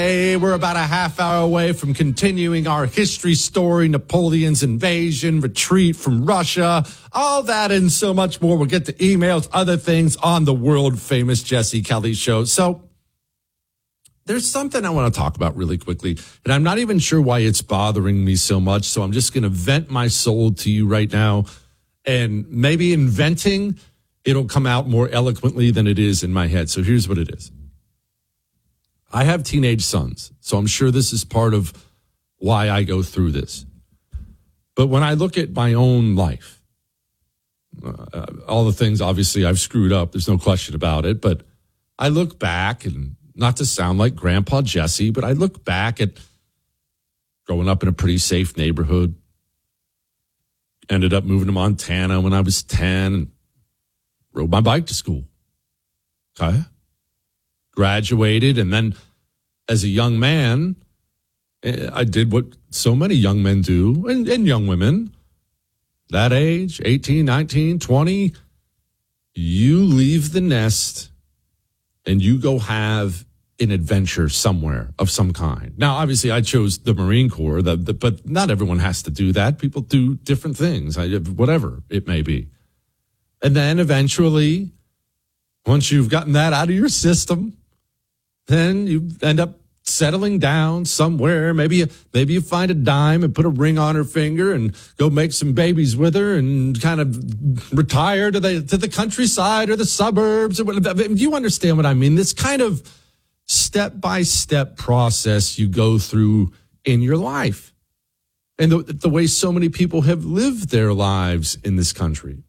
Hey, we're about a half hour away from continuing our history story, Napoleon's invasion, retreat from Russia, all that and so much more. We'll get to emails, other things on the world famous Jesse Kelly Show. So there's something I want to talk about really quickly, and I'm not even sure why it's bothering me so much. So I'm just going to vent my soul to you right now, and maybe in venting, it'll come out more eloquently than it is in my head. So here's what it is. I have teenage sons, so I'm sure this is part of why I go through this. But when I look at my own life, all the things obviously I've screwed up, there's no question about it, but I look back, and not to sound like Grandpa Jesse, but I look back at growing up in a pretty safe neighborhood, ended up moving to Montana when I was 10, and rode my bike to school. Okay? Graduated, and then as a young man, I did what so many young men do, and young women, that age, 18, 19, 20, you leave the nest and you go have an adventure somewhere of some kind. Now, obviously, I chose the Marine Corps, but not everyone has to do that. People do different things, whatever it may be. And then eventually, once you've gotten that out of your system, then you end up settling down somewhere. Maybe you find a dime and put a ring on her finger and go make some babies with her and kind of retire to the countryside or the suburbs or whatever. You understand what I mean? This kind of step-by-step process you go through in your life, and the way so many people have lived their lives in this country.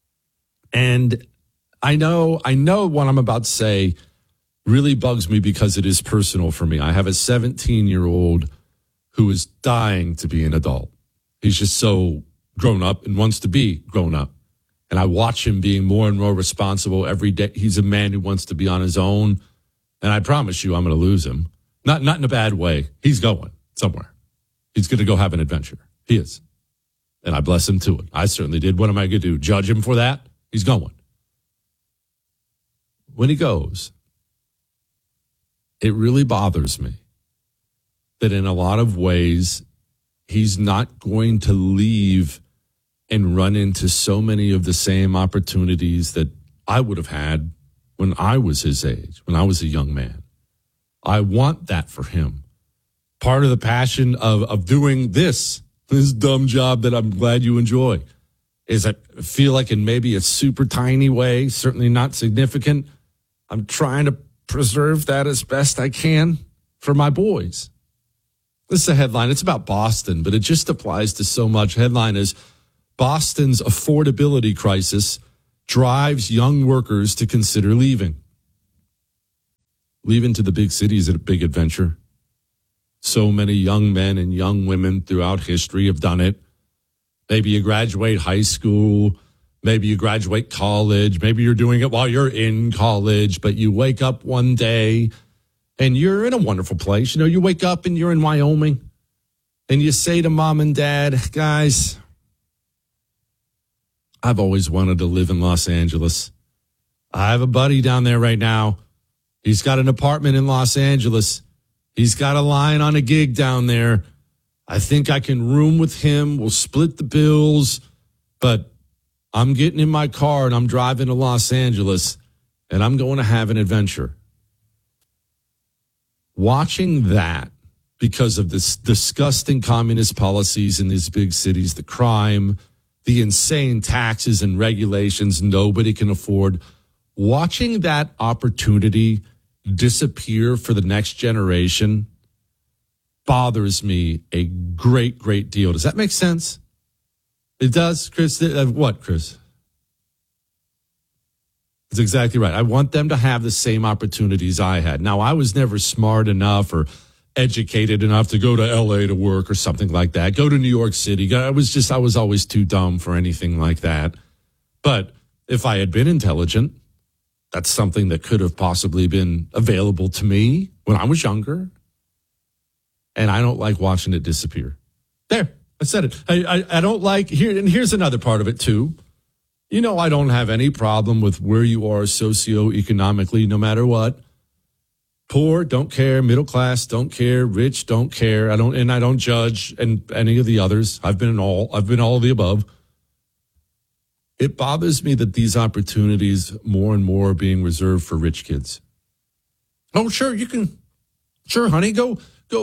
And I know what I'm about to say really bugs me because it is personal for me. I have a 17-year-old who is dying to be an adult. He's just so grown up and wants to be grown up. And I watch him being more and more responsible every day. He's a man who wants to be on his own. And I promise you, I'm going to lose him. Not in a bad way. He's going somewhere. He's going to go have an adventure. He is. And I bless him to it. I certainly did. What am I going to do? Judge him for that? He's going. When he goes, it really bothers me that in a lot of ways, he's not going to leave and run into so many of the same opportunities that I would have had when I was his age, when I was a young man. I want that for him. Part of the passion of doing this dumb job that I'm glad you enjoy, is I feel like in maybe a super tiny way, certainly not significant, I'm trying to preserve that as best I can for my boys. This is a headline. It's about Boston, but it just applies to so much. Headline is, Boston's affordability crisis drives young workers to consider leaving. Leaving to the big city is a big adventure. So many young men and young women throughout history have done it. Maybe you graduate high school, maybe you graduate college, maybe you're doing it while you're in college, but you wake up one day and you're in a wonderful place. You know, you wake up and you're in Wyoming and you say to mom and dad, guys, I've always wanted to live in Los Angeles. I have a buddy down there right now. He's got an apartment in Los Angeles. He's got a line on a gig down there. I think I can room with him. We'll split the bills, but I'm getting in my car and I'm driving to Los Angeles and I'm going to have an adventure. Watching that, because of this disgusting communist policies in these big cities, the crime, the insane taxes and regulations nobody can afford, watching that opportunity disappear for the next generation bothers me a great, great deal. Does that make sense? It does, Chris. What, Chris? That's exactly right. I want them to have the same opportunities I had. Now, I was never smart enough or educated enough to go to LA to work or something like that. Go to New York City. I was always too dumb for anything like that. But if I had been intelligent, that's something that could have possibly been available to me when I was younger. And I don't like watching it disappear. There, I said it. I don't like here. And here's another part of it too. You know, I don't have any problem with where you are socioeconomically, no matter what. Poor, don't care. Middle class, don't care. Rich, don't care. I don't judge and any of the others. I've been all of the above. It bothers me that these opportunities more and more are being reserved for rich kids. Oh, sure, you can. Sure, honey, go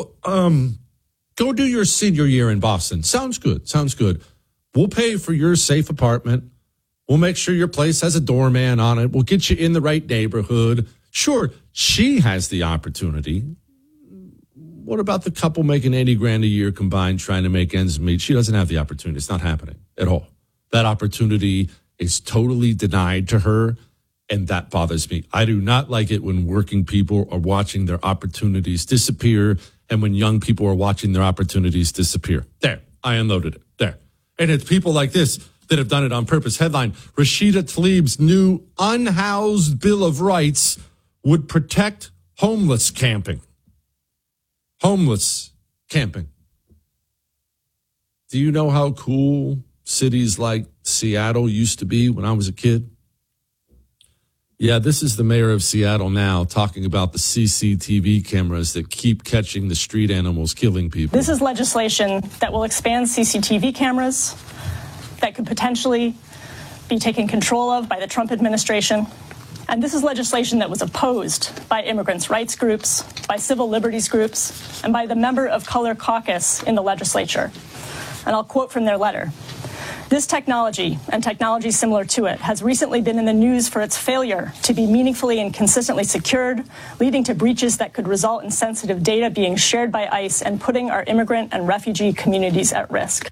do your senior year in Boston. Sounds good. We'll pay for your safe apartment. We'll make sure your place has a doorman on it. We'll get you in the right neighborhood. Sure, she has the opportunity. What about the couple making $80,000 a year combined trying to make ends meet? She doesn't have the opportunity. It's not happening at all. That opportunity is totally denied to her, and that bothers me. I do not like it when working people are watching their opportunities disappear and when young people are watching their opportunities disappear. There, I unloaded it. There. And it's people like this that have done it on purpose. Headline, Rashida Tlaib's new unhoused Bill of Rights would protect homeless camping. Homeless camping. Do you know how cool cities like Seattle used to be when I was a kid? Yeah, this is the mayor of Seattle now talking about the CCTV cameras that keep catching the street animals killing people. This is legislation that will expand CCTV cameras that could potentially be taken control of by the Trump administration. And this is legislation that was opposed by immigrants' rights groups, by civil liberties groups, and by the member of color caucus in the legislature. And I'll quote from their letter. This technology, and technology similar to it, has recently been in the news for its failure to be meaningfully and consistently secured, leading to breaches that could result in sensitive data being shared by ICE and putting our immigrant and refugee communities at risk.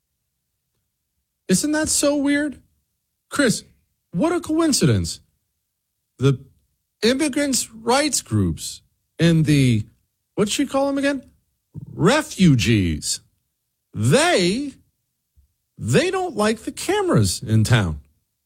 Isn't that so weird? Chris, what a coincidence. The immigrants' rights groups and the, what should you call them again? Refugees. They don't like the cameras in town.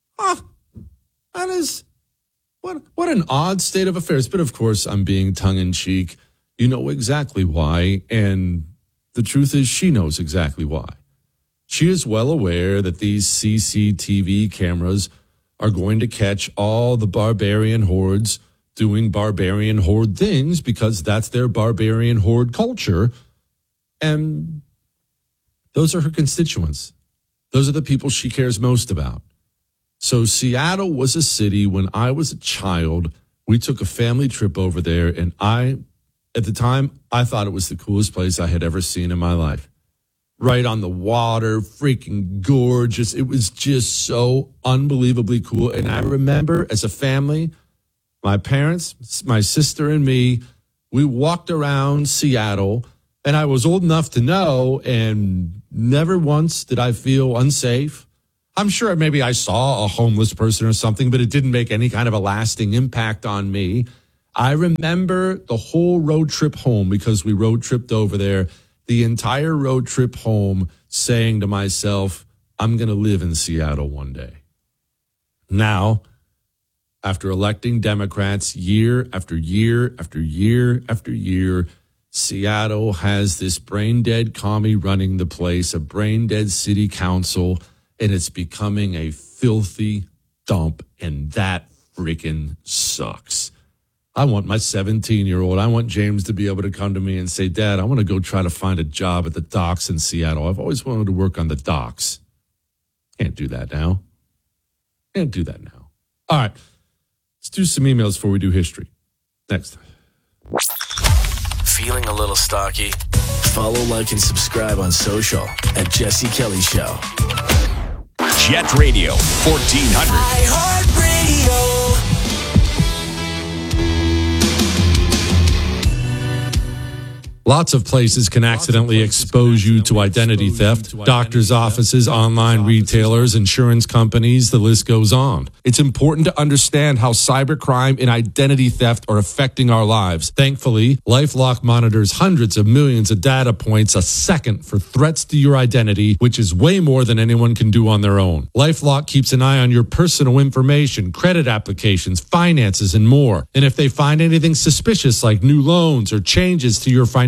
That is, what an odd state of affairs. But of course, I'm being tongue-in-cheek. You know exactly why. And the truth is, she knows exactly why. She is well aware that these CCTV cameras are going to catch all the barbarian hordes doing barbarian horde things because that's their barbarian horde culture. And those are her constituents. Those are the people she cares most about. So Seattle was a city when I was a child. We took a family trip over there, and at the time, I thought it was the coolest place I had ever seen in my life. Right on the water, freaking gorgeous. It was just so unbelievably cool. And I remember as a family, my parents, my sister and me, we walked around Seattle, and I was old enough to know, and never once did I feel unsafe. I'm sure maybe I saw a homeless person or something, but it didn't make any kind of a lasting impact on me. I remember the whole road trip home because we road tripped over there. The entire road trip home saying to myself, I'm going to live in Seattle one day. Now, after electing Democrats year after year after year after year, Seattle has this brain-dead commie running the place, a brain-dead city council, and it's becoming a filthy dump, and that freaking sucks. I want my 17-year-old, I want James to be able to come to me and say, Dad, I want to go try to find a job at the docks in Seattle. I've always wanted to work on the docks. Can't do that now. All right, let's do some emails before we do history. Next. Feeling a little stocky? Follow, like, and subscribe on social at Jesse Kelly Show. Jet Radio 1400. iHeartRadio. Lots of places can accidentally expose you to identity theft. Doctors' offices, online retailers, insurance companies, the list goes on. It's important to understand how cybercrime and identity theft are affecting our lives. Thankfully, LifeLock monitors hundreds of millions of data points a second for threats to your identity, which is way more than anyone can do on their own. LifeLock keeps an eye on your personal information, credit applications, finances, and more. And if they find anything suspicious like new loans or changes to your financial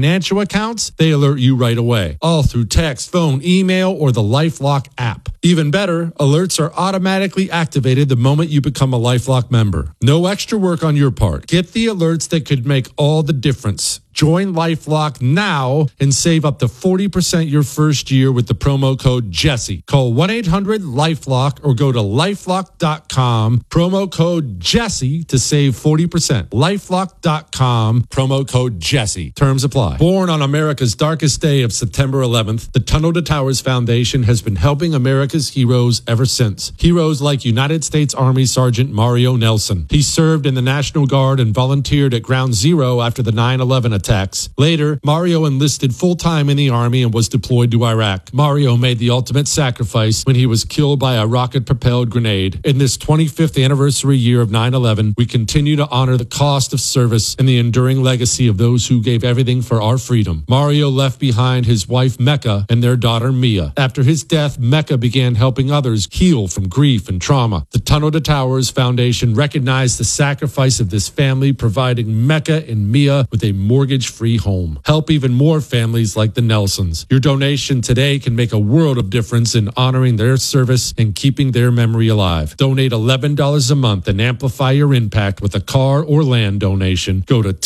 financial accounts, they alert you right away. All through text, phone, email, or the LifeLock app. Even better, alerts are automatically activated the moment you become a LifeLock member. No extra work on your part. Get the alerts that could make all the difference. Join LifeLock now and save up to 40% your first year with the promo code Jesse. Call 1-800-LifeLock or go to LifeLock.com. Promo code Jesse to save 40%. LifeLock.com. Promo code Jesse. Terms apply. Born on America's darkest day of September 11th, the Tunnel to Towers Foundation has been helping America's heroes ever since. Heroes like United States Army Sergeant Mario Nelson. He served in the National Guard and volunteered at Ground Zero after the 9/11 attacks. Later, Mario enlisted full-time in the Army and was deployed to Iraq. Mario made the ultimate sacrifice when he was killed by a rocket-propelled grenade. In this 25th anniversary year of 9/11, we continue to honor the cost of service and the enduring legacy of those who gave everything for our freedom. Mario left behind his wife Mecca and their daughter Mia. After his death, Mecca began helping others heal from grief and trauma. The Tunnel to Towers Foundation recognized the sacrifice of this family, providing Mecca and Mia with a mortgage-free home. Help even more families like the Nelsons. Your donation today can make a world of difference in honoring their service and keeping their memory alive. Donate $11 a month and amplify your impact with a car or land donation. Go to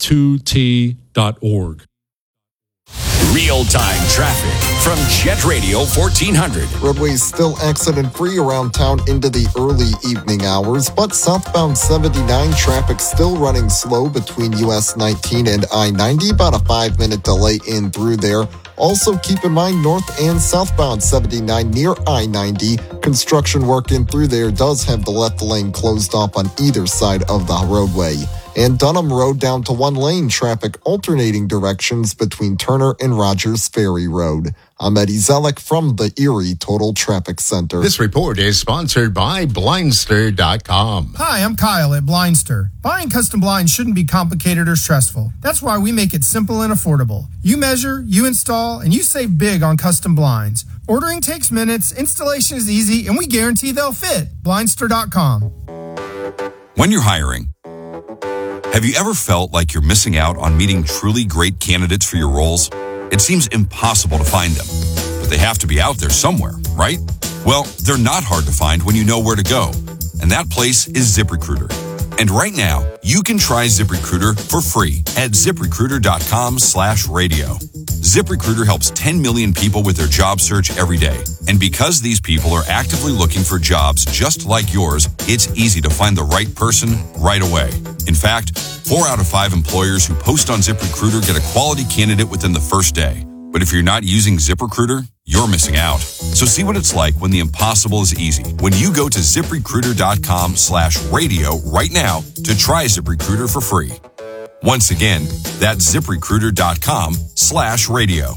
T2T.org. Real-time traffic from Jet Radio 1400. Roadways still accident-free around town into the early evening hours, but southbound 79 traffic still running slow between US 19 and I-90, about a 5-minute delay in through there. Also, keep in mind north and southbound 79 near I-90. Construction work in through there does have the left lane closed off on either side of the roadway. And Dunham Road down to one lane, traffic alternating directions between Turner and Rogers Ferry Road. I'm Eddie Zellick from the Erie Total Traffic Center. This report is sponsored by Blindster.com. Hi, I'm Kyle at Blindster. Buying custom blinds shouldn't be complicated or stressful. That's why we make it simple and affordable. You measure, you install, and you save big on custom blinds. Ordering takes minutes, installation is easy, and we guarantee they'll fit. Blindster.com. When you're hiring, have you ever felt like you're missing out on meeting truly great candidates for your roles? It seems impossible to find them, but they have to be out there somewhere, right? Well, they're not hard to find when you know where to go, and that place is ZipRecruiter. And right now, you can try ZipRecruiter for free at ZipRecruiter.com/radio. ZipRecruiter helps 10 million people with their job search every day. And because these people are actively looking for jobs just like yours, it's easy to find the right person right away. In fact, 4 out of 5 employers who post on ZipRecruiter get a quality candidate within the first day. But if you're not using ZipRecruiter, you're missing out. So see what it's like when the impossible is easy. When you go to ZipRecruiter.com/radio right now to try ZipRecruiter for free. Once again, that's ZipRecruiter.com/radio.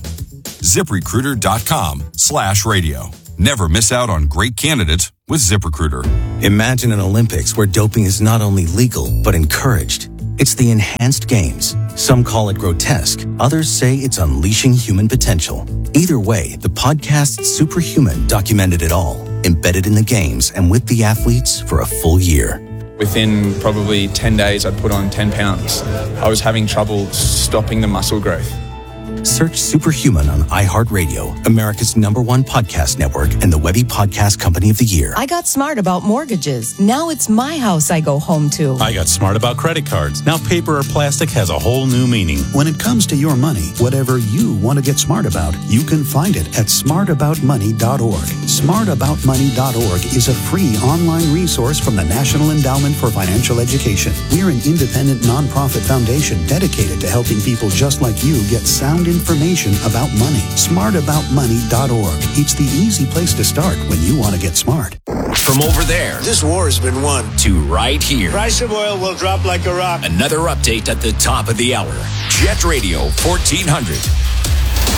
ZipRecruiter.com/radio. Never miss out on great candidates with ZipRecruiter. Imagine an Olympics where doping is not only legal, but encouraged. It's the enhanced games. Some call it grotesque. Others say it's unleashing human potential. Either way, the podcast Superhuman documented it all, embedded in the games and with the athletes for a full year. Within probably 10 days, I'd put on 10 pounds. I was having trouble stopping the muscle growth. Search Superhuman on iHeartRadio, America's #1 podcast network and the Webby Podcast Company of the Year. I got smart about mortgages. Now it's my house I go home to. I got smart about credit cards. Now paper or plastic has a whole new meaning. When it comes to your money, whatever you want to get smart about, you can find it at smartaboutmoney.org. Smartaboutmoney.org is a free online resource from the National Endowment for Financial Education. We're an independent nonprofit foundation dedicated to helping people just like you get sound information about money. Smartaboutmoney.org. It's the easy place to start when you want to get smart. From over there, this war has been won, to right here. Price of oil will drop like a rock. Another update at the top of the hour. Jet Radio 1400.